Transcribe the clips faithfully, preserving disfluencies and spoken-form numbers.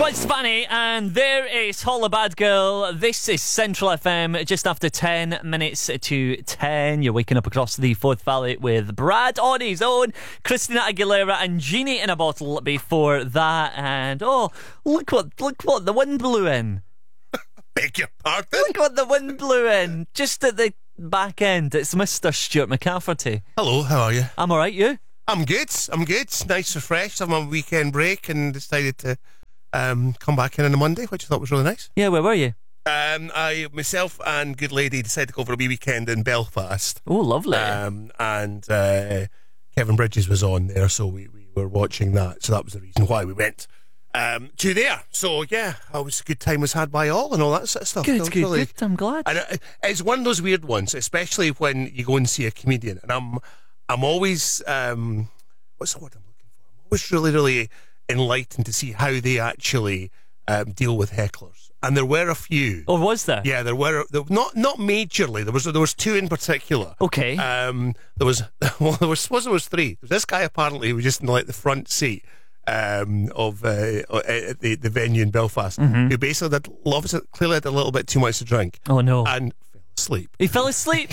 Gwen Stefani, and there is Holla Bad Girl. This is Central F M, just after ten minutes to ten. You're waking up across the Forth Valley with Brad on his own, Christina Aguilera and Genie in a Bottle before that. And oh, look what look what the wind blew in. Beg your pardon? Look what the wind blew in. Just at the back end, it's Mister Stuart McCafferty. Hello, how are you? I'm alright, you? I'm good, I'm good. Nice, refreshed. I'm on a weekend break and decided to um, come back in on a Monday, which I thought was really nice. Yeah, where were you? Um, I, myself and good lady decided to go for a wee weekend in Belfast. Oh, lovely. Um, and uh, Kevin Bridges was on there, so we, we were watching that. So that was the reason why we went um, to there. So, yeah, it was a good time was had by all and all that sort of stuff. Good, good, really, good. I'm glad. And it, it's one of those weird ones, especially when you go and see a comedian. And I'm I'm always, um, what's the word I'm looking for? I'm always really, really enlightened to see how they actually um, deal with hecklers. And there were a few. Or was there? Yeah, there were. There, not not majorly. There was there was two in particular. Okay. Um, there was well, there was suppose there was three. There was this guy apparently who was just in like the front seat um, of uh, at the the venue in Belfast, mm-hmm. who basically had, obviously clearly had a little bit too much to drink. Oh no! And fell asleep. He fell asleep.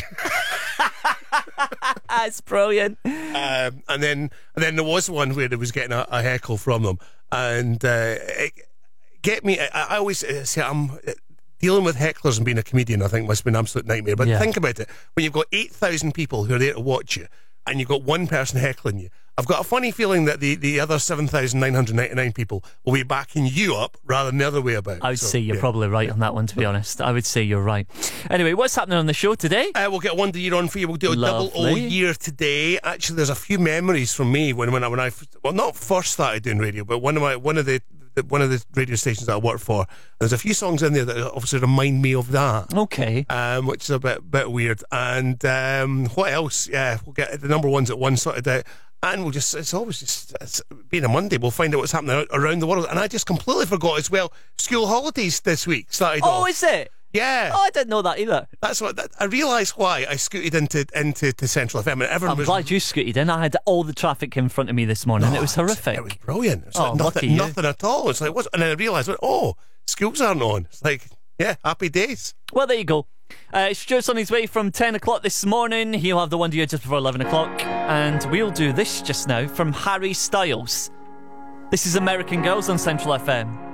That's brilliant. Um, and then and then there was one where there was getting a, a heckle from them, and uh, it, get me. I, I always uh, say I'm. Uh, Dealing with hecklers and being a comedian, I think, must be an absolute nightmare. But yeah. think about it. When you've got eight thousand people who are there to watch you and you've got one person heckling you, I've got a funny feeling that the, the other seven thousand nine hundred ninety-nine people will be backing you up rather than the other way about. I would so, say you're yeah. probably right on that one, to be honest. I would say you're right. Anyway, what's happening on the show today? Uh, we'll get one year on for you. We'll do a Lovely. double O year today. Actually, there's a few memories from me when, when I, when I, well, not first started doing radio, but one of my, one of the, one of the radio stations that I worked for. There's a few songs in there that obviously remind me of that. Okay. Um, which is a bit bit weird. And um, what else? Yeah, we'll get the number ones at one sorted out. And we'll just, it's always just, it's being a Monday, we'll find out what's happening around the world. And I just completely forgot as well, school holidays this week started Oh, off. is it? Yeah. Oh, I didn't know that either. That's what, that, I realised why I scooted into into to Central F M. And everyone I'm was, glad you scooted in. I had all the traffic in front of me this morning. Oh, it was horrific. It was brilliant. It was Oh, like lucky nothing, you. nothing at all. It's like, what? And then I realised, oh, schools aren't on. It's like, yeah, happy days. Well, there you go. Uh, Stuart's on his way from ten o'clock this morning. He'll have the one to you just before eleven o'clock. And we'll do this just now from Harry Styles. This is American Girls on Central F M.